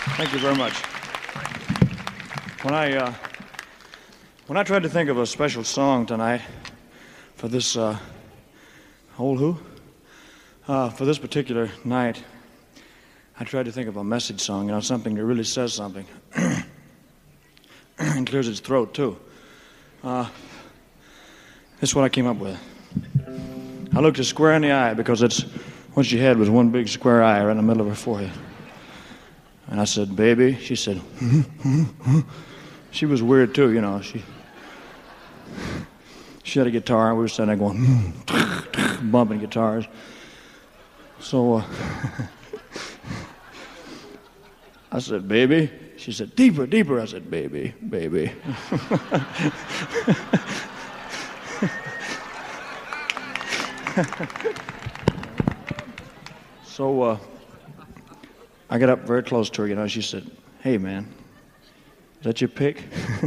Thank you very much. When I tried to think of a special song tonight for this for this particular night, I tried to think of a message song, something that really says something and clears its throat too. This is what I came up with. I looked her square in the eye because what she had was one big square eye right in the middle of her forehead. And I said, "Baby," she said, She was weird too, She had a guitar, and we were sitting there going, bumping guitars. So I said, "Baby." She said, "Deeper, deeper." I said, "Baby, baby." So I got up very close to her, She said, "Hey, man, is that your pick?"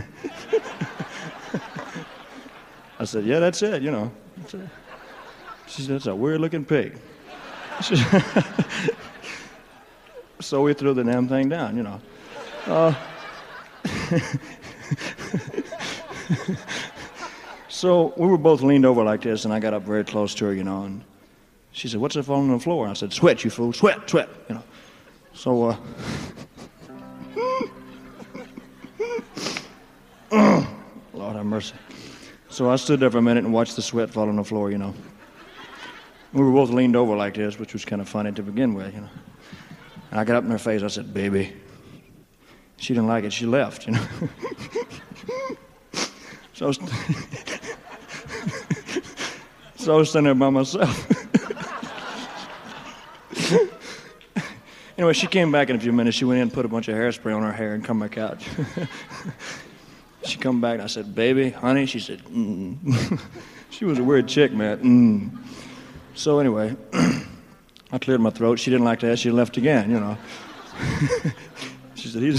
I said, "Yeah, that's it, That's it." She said, "That's a weird-looking pig." So we threw the damn thing down, So we were both leaned over like this, and I got up very close to her, and she said, "What's that falling on the floor?" I said, "Sweat, you fool, sweat, sweat," So, Lord have mercy. So I stood there for a minute and watched the sweat fall on the floor, We were both leaned over like this, which was kind of funny to begin with, And I got up in her face. I said, "Baby." She didn't like it. She left, So I was standing there by myself. Anyway, she came back in a few minutes. She went in and put a bunch of hairspray on her hair and come back out. She come back and I said, "Baby, honey." She said, She was a weird chick, man. So anyway, I cleared my throat. She didn't like that. She left again, She said,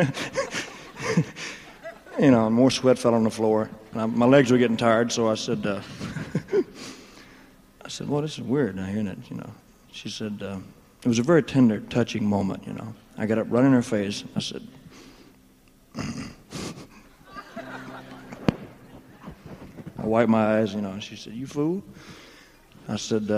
more sweat fell on the floor. And my legs were getting tired, so I said, "Well, this is weird now, isn't it?" She said, it was a very tender, touching moment, I got up right in her face. I said, I wiped my eyes, and she said, "You fool." I said,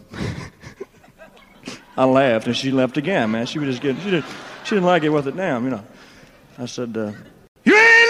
I laughed, and she left again, man. She was just she didn't like it with it down, I said,